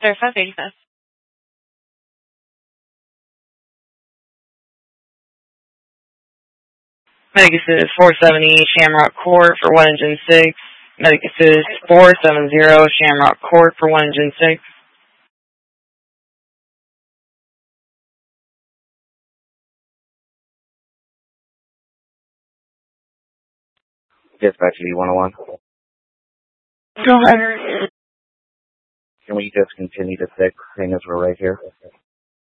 Sir 585. Medic Assist 470 Shamrock Court for 1 Engine 6. Medic Assist 470 Shamrock Court for 1 Engine 6. Dispatch E101. Go ahead. Can we just continue to 6, seeing as we're right here?